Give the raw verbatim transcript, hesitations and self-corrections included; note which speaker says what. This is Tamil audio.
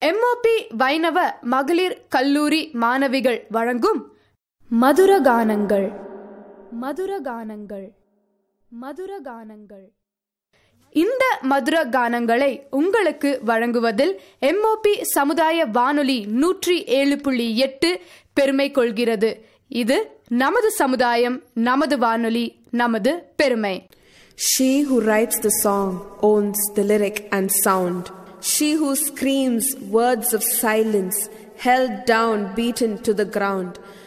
Speaker 1: எம்ஓபி வைணவ மகளிர் கல்லூரி மாணவிகள் வழங்கும் மதுரகானங்கள் மதுரகானங்கள் மதுரகானங்கள் இந்த மதுர கானங்களை உங்களுக்கு வழங்குவதில் எம்ஓபி சமுதாய வானொலி நூற்றி ஏழு புள்ளி எட்டு பெருமை கொள்கிறது. இது நமது சமுதாயம், நமது வானொலி, நமது பெருமை.
Speaker 2: She who writes the song owns the lyric and sound. She who screams words of silence, held down, beaten to the ground,